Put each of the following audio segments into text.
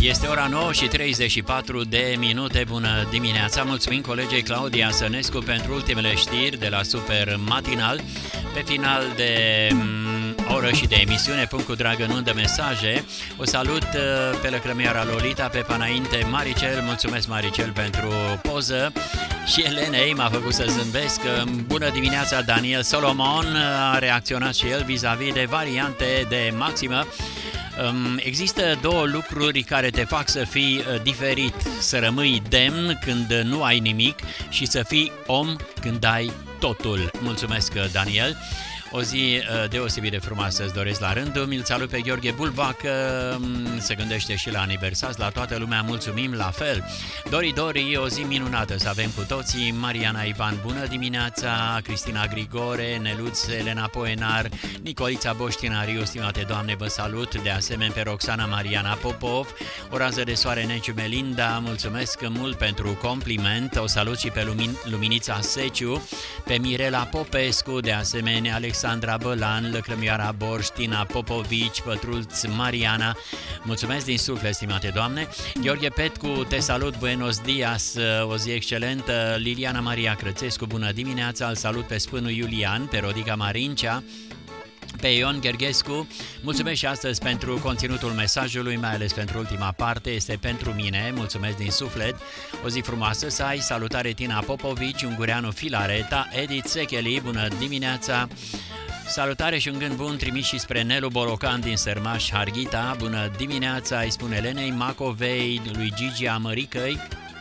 Este ora 9 și 34 de minute. Bună dimineața! Mulțumim colegei Claudia Sănescu pentru ultimele știri de la Super Matinal. Pe final de oră și de emisiune, punct cu drag în undă mesaje. O salut pe lăcrămioara Lolita, pe Panainte Maricel. Mulțumesc, Maricel, pentru poză. Și Elenei m-a făcut să zâmbesc. Bună dimineața, Daniel Solomon a reacționat și el vis-a-vis de variante de maximă. Există două lucruri care te fac să fii diferit: să rămâi demn când nu ai nimic și să fii om când ai totul. Mulțumesc, Daniel. O zi deosebit de frumoasă îți doresc la rândul. Mi-l salut pe Gheorghe Bulbac, se gândește și la aniversari, la toată lumea mulțumim la fel. Dori, o zi minunată să avem cu toții. Mariana Ivan, bună dimineața. Cristina Grigore, Neluț, Elena Poenar, Nicolița Boștinariu, stimate doamne, vă salut. De asemenea pe Roxana Mariana Popov, o rază de soare Neciu Melinda, mulțumesc mult pentru compliment. O salut și pe Luminița Seciu, pe Mirela Popescu, de asemenea Alexandra Bălan, Lăcrămioara Borș, Tina Popovici, Pătrulț Mariana. Mulțumesc din suflet, stimate doamne. Gheorghe Petcu, te salut, buenos dias, o zi excelentă. Liliana Maria Crățescu, bună dimineața. Îl salut pe Spânu Iulian, pe Rodica Marincea, pe Ion Gherghescu. Mulțumesc și astăzi pentru conținutul mesajului, mai ales pentru ultima parte, este pentru mine. Mulțumesc din suflet. O zi frumoasă să ai. Salutare Tina Popovici, Ungureanu Filareta, Edith Secheli, bună dimineața. Salutare și un gând bun trimis și spre Nelu Borocan din Sărmaș, Harghita, bună dimineața, îi spune Elenei Macovei, lui Gigi Amăricăi.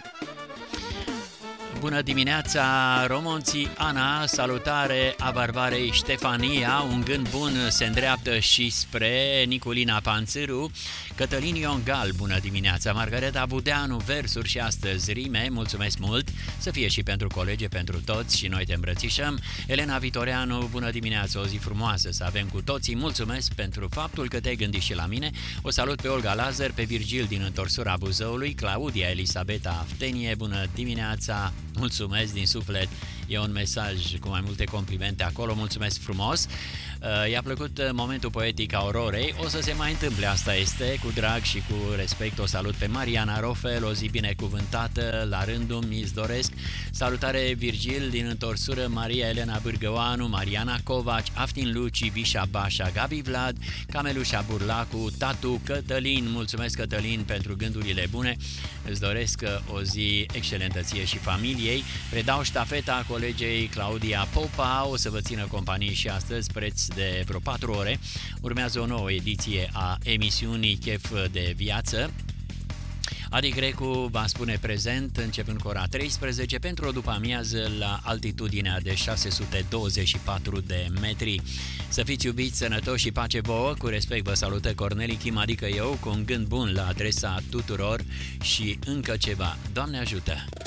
Bună dimineața, Romonții Ana, salutare a Barbarei Ștefania, un gând bun se îndreaptă și spre Niculina Panțâru. Cătălin Iongal, bună dimineața. Margareta Budeanu, versuri și astăzi rime, mulțumesc mult, să fie și pentru colegi, pentru toți și noi te îmbrățișăm. Elena Vitoreanu, bună dimineața, o zi frumoasă să avem cu toții, mulțumesc pentru faptul că te-ai gândit și la mine. O salut pe Olga Lazar, pe Virgil din întorsura Buzăului, Claudia Elisabeta Aftenie, bună dimineața, mulțumesc din suflet. E un mesaj cu mai multe complimente acolo, mulțumesc frumos. I-a plăcut momentul poetic a Aurorei, o să se mai întâmple, asta este, cu drag și cu respect. O salut pe Mariana Rofel, o zi binecuvântată, la rândul mi-ți doresc. Salutare Virgil din întorsură, Maria Elena Bârgăoanu, Mariana Covaci, Aftin Luci, Vișa Bașa, Gabi Vlad, Camelușa Burlacu, Tatu Cătălin, mulțumesc Cătălin pentru gândurile bune, îți doresc o zi excelentă ție și familiei. Predau ștafeta colegei Claudia Popa, o să vă țină companie și astăzi, preț de vreo 4 ore. Urmează o nouă ediție a emisiunii Chef de Viață. Adi Grecu va spune prezent începând cu ora 13 pentru o după-amiază la altitudinea de 624 de metri. Să fiți iubiți, sănătoși și pace vouă. Cu respect vă salută Corneli Chim, adică eu, cu un gând bun la adresa tuturor și încă ceva. Doamne ajută!